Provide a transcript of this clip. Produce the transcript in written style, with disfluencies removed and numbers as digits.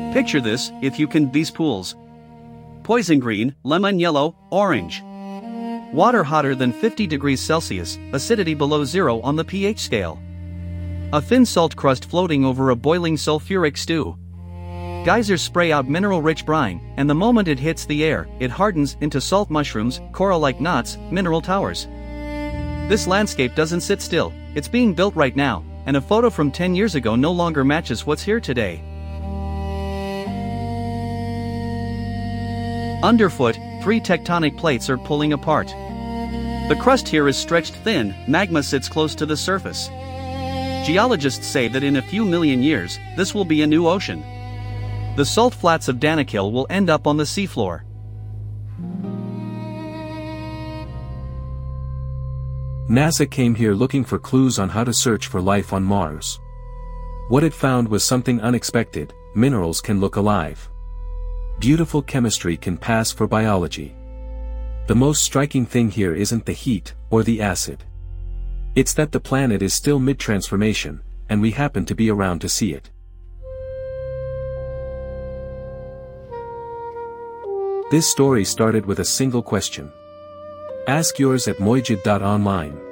Picture this, if you can, these pools. Poison green, lemon yellow, orange. Water hotter than 50 degrees Celsius, acidity below zero on the pH scale. A thin salt crust floating over a boiling sulfuric stew. Geysers spray out mineral-rich brine, and the moment it hits the air, it hardens into salt mushrooms, coral-like knots, mineral towers. This landscape doesn't sit still, it's being built right now, and a photo from 10 years ago no longer matches what's here today. Underfoot, 3 tectonic plates are pulling apart. The crust here is stretched thin, magma sits close to the surface. Geologists say that in a few million years, this will be a new ocean. The salt flats of Danakil will end up on the seafloor. NASA came here looking for clues on how to search for life on Mars. What it found was something unexpected: minerals can look alive. Beautiful chemistry can pass for biology. The most striking thing here isn't the heat, or the acid. It's that the planet is still mid-transformation, and we happen to be around to see it. This story started with a single question. Ask yours at mojid.online.